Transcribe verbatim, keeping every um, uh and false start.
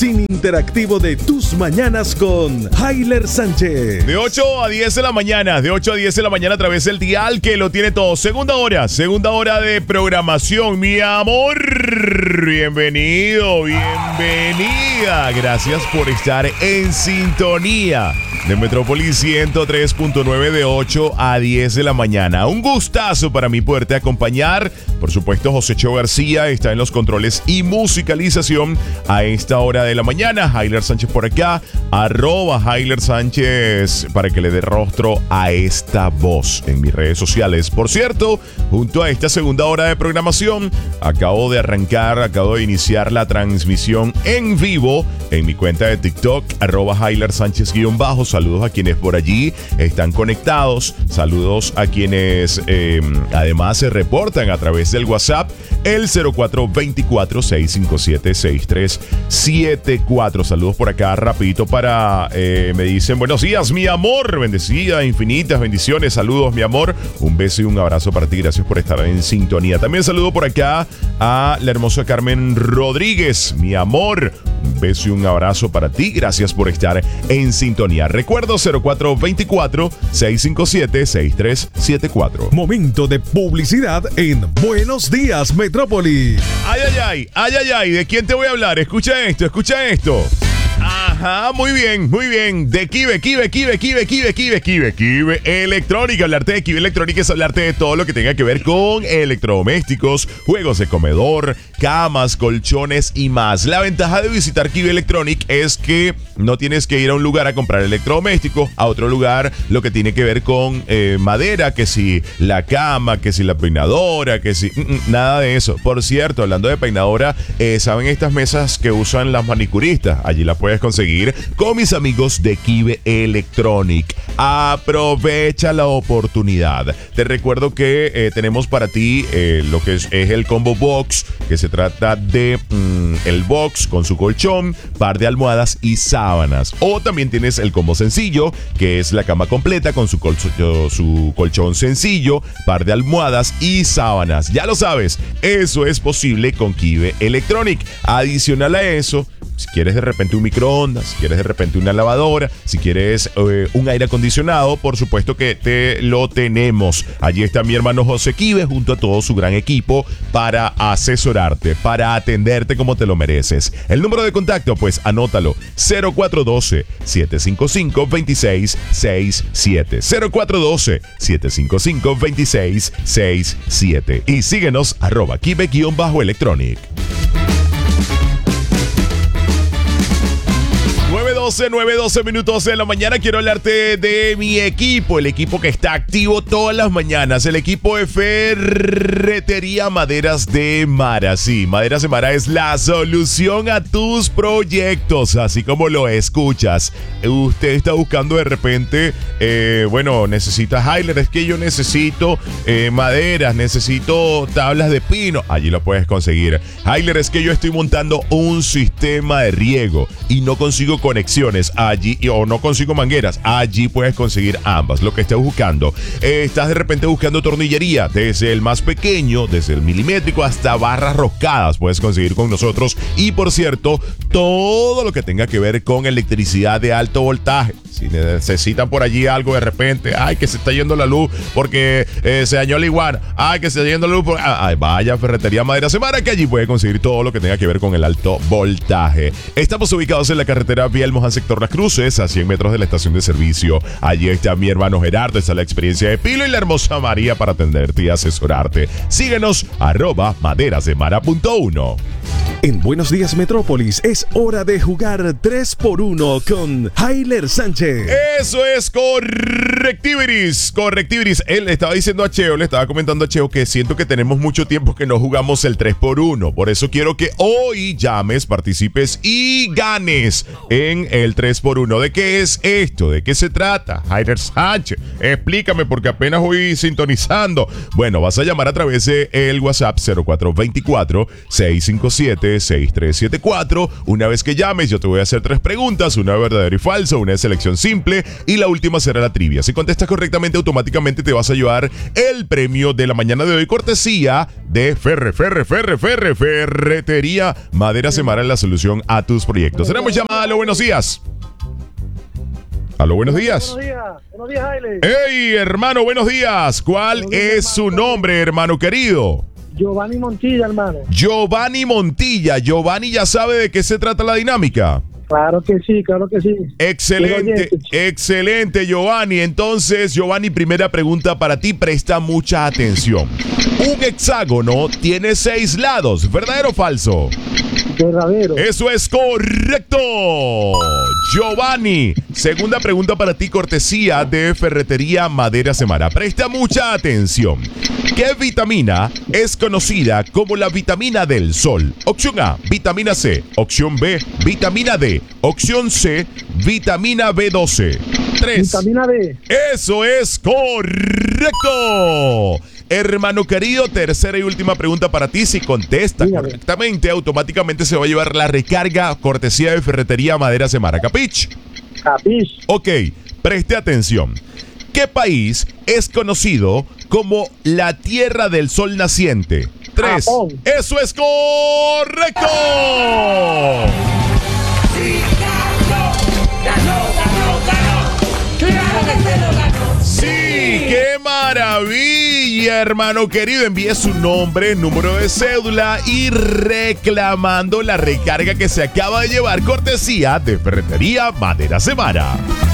magazine interactivo de tus mañanas con Hayler Sánchez. De ocho a diez de la mañana, de ocho a diez de la mañana a través del dial que lo tiene todo. Segunda hora, segunda hora de programación, mi amor. Bienvenido, bienvenida. Gracias por estar en sintonía de Metrópolis ciento tres punto nueve de ocho a diez de la mañana. Un gustazo para mí poderte acompañar. Por supuesto, José Cheo García está en los controles y musicalización a esta hora de la mañana. Hayler Sánchez por acá, arroba Hayler Sánchez para que le dé rostro a esta voz en mis redes sociales. Por cierto, junto a esta segunda hora de programación, acabo de arrancar, acabo de iniciar la transmisión en vivo en mi cuenta de TikTok, arroba Hayler Sánchez guión bajo. Saludos a quienes por allí están conectados. Saludos a quienes eh, además se reportan a través del WhatsApp, el cero cuatro dos cuatro, seis cinco siete, seis tres siete cuatro. Saludos por acá rapidito para, eh, me dicen, buenos días, mi amor, bendecida, infinitas bendiciones. Saludos, mi amor, un beso y un abrazo para ti. Gracias por estar en sintonía. También saludo por acá a la hermosa Carmen Rodríguez, mi amor, un beso y un abrazo para ti. Gracias por estar en sintonía. Recuerdo cero cuatro dos cuatro, seis cinco siete, seis tres siete cuatro. Momento de publicidad en Buenos Días, Metrópolis. Ay, ay, ay, ay, ay, ay, ¿de quién te voy a hablar? Escucha esto, escucha esto. Ajá, muy bien, muy bien. De Kive, Kive, Kive, Kive, Kive, Kive, Kive, Kive Electrónica. Hablarte de Kive Electrónica es hablarte de todo lo que tenga que ver con electrodomésticos, juegos de comedor, camas, colchones y más. La ventaja de visitar Kive Electronic es que no tienes que ir a un lugar a comprar electrodomésticos, a otro lugar lo que tiene que ver con eh, madera, que si la cama, que si la peinadora, que si... Mm, mm, nada de eso. Por cierto, hablando de peinadora, eh, ¿saben estas mesas que usan las manicuristas? Allí las puedes conseguir con mis amigos de Kive Electronic. Aprovecha la oportunidad. Te recuerdo que eh, tenemos para ti eh, lo que es, es el combo box, que se trata de mm, el box con su colchón, par de almohadas y sábanas. O también tienes el combo sencillo, que es la cama completa con su, colcho, su colchón sencillo, par de almohadas y sábanas. Ya lo sabes, eso es posible con Kive Electronic. Adicional a eso, si quieres de repente un microondas, si quieres de repente una lavadora, si quieres eh, un aire acondicionado, por supuesto que te lo tenemos. Allí está mi hermano José Kive junto a todo su gran equipo para asesorarte, para atenderte como te lo mereces. El número de contacto, pues anótalo, cero cuatro uno dos, siete cinco cinco, dos seis seis siete. cero cuatro uno dos, siete cinco cinco, dos seis seis siete. Y síguenos, arroba Kive-Electronic. nueve doce minutos de la mañana. Quiero hablarte de mi equipo, el equipo que está activo todas las mañanas, el equipo de Ferretería Maderas de Mara. Sí, Maderas de Mara es la solución a tus proyectos, así como lo escuchas. Usted está buscando de repente, eh, bueno, necesita Hayler, es que yo necesito eh, maderas, necesito tablas de pino. Allí lo puedes conseguir. Hayler, es que yo estoy montando un sistema de riego y no consigo conexión. Allí, o no consigo mangueras, allí puedes conseguir ambas, lo que estés buscando. Eh, estás de repente buscando tornillería, desde el más pequeño, desde el milimétrico hasta barras roscadas, puedes conseguir con nosotros. Y por cierto, todo lo que tenga que ver con electricidad de alto voltaje. Si necesitan por allí algo de repente, ay, que se está yendo la luz porque eh, se dañó la iguana, ay, que se está yendo la luz porque... ay, vaya Ferretería Maderas de Mara, que allí puede conseguir todo lo que tenga que ver con el alto voltaje. Estamos ubicados en la carretera Viel Moján, sector Las Cruces, a cien metros de la estación de servicio. Allí está mi hermano Gerardo, está la experiencia de Pilo y la hermosa María para atenderte y asesorarte. Síguenos, arroba maderasdemara punto uno. En Buenos Días Metrópolis es hora de jugar tres por uno con Hayler Sánchez. Eso es Correctivities. Correctivities. Él le estaba diciendo a Cheo, le estaba comentando a Cheo que siento que tenemos mucho tiempo que no jugamos el tres por uno. Por eso quiero que hoy llames, participes y ganes en el tres por uno. ¿De qué es esto? ¿De qué se trata? Hayler Sánchez, explícame porque apenas voy sintonizando. Bueno, vas a llamar a través de el WhatsApp cero cuatro dos cuatro, seis cinco siete, nueve seis tres siete cuatro. Una vez que llames, yo te voy a hacer tres preguntas, una verdadera y falsa, una de selección simple y la última será la trivia. Si contestas correctamente, automáticamente te vas a llevar el premio de la mañana de hoy, cortesía de Ferre, Ferre, Ferre, Ferre, Ferretería Madera Semara, la solución a tus proyectos. Tenemos llamada. Aló, buenos días. Aló, buenos días. Buenos días, buenos días, Jaile. Hey, hermano, buenos días. ¿Cuál Buenos días, es su hermano. nombre, hermano querido? Giovanni Montilla, hermano. Giovanni Montilla. Giovanni ya sabe de qué se trata la dinámica. Claro que sí, claro que sí. Excelente, excelente, Giovanni. Entonces, Giovanni, primera pregunta para ti, presta mucha atención. Un hexágono tiene seis lados, ¿verdadero o falso? Verdadero. Eso es correcto. Giovanni, segunda pregunta para ti, cortesía de Ferretería Madera Semara. Presta mucha atención. ¿Qué vitamina es conocida como la vitamina del sol? Opción A, vitamina C. Opción B, vitamina D. Opción C, vitamina B doce. tres. Vitamina D. Eso es correcto. Hermano querido, tercera y última pregunta para ti. Si contesta Dígame. correctamente, automáticamente se va a llevar la recarga cortesía de Ferretería Madera Semara. ¿Capich? Capis. Ok, preste atención. ¿Qué país es conocido como la Tierra del Sol Naciente? Tres. Japón. Eso es correcto. Sí, qué maravilla, hermano querido. Envíe su nombre, número de cédula y reclamando la recarga que se acaba de llevar, cortesía de Ferretería Madera Semara.